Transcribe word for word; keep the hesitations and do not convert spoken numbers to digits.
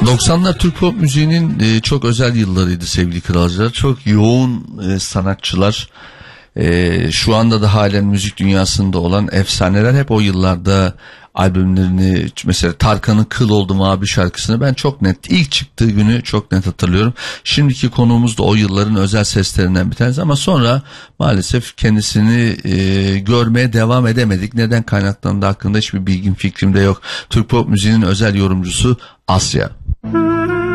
doksanlar Türk pop müziğinin e, çok özel yıllarıydı sevgili kralcılar. Çok yoğun e, sanatçılar, e, şu anda da halen müzik dünyasında olan efsaneler hep o yıllarda albümlerini, mesela Tarkan'ın Kıl Oldum Abi şarkısını ben çok net, ilk çıktığı günü çok net hatırlıyorum. Şimdiki konuğumuz da o yılların özel seslerinden bir tanesi ama sonra maalesef kendisini e, görmeye devam edemedik. Neden kaynaklandığı hakkında hiçbir bilgim, fikrim de yok. Türk pop müziğinin özel yorumcusu Asya.